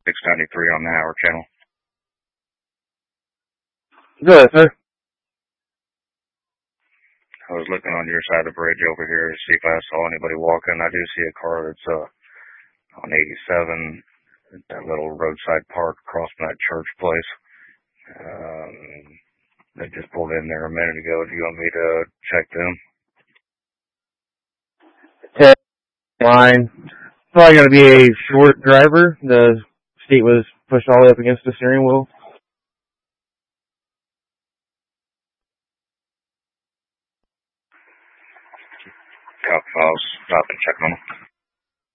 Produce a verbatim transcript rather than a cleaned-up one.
six ninety-three on the Howard Channel. Go ahead, sir. I was looking on your side of the bridge over here to see if I saw anybody walking. I do see a car that's uh, on eighty-seven, that little roadside park across from that church place. Um, they just pulled in there a minute ago. Do you want me to check them? ten line. Probably going to be a short driver. The seat was pushed all the way up against the steering wheel. Cop files. Stop and check on them.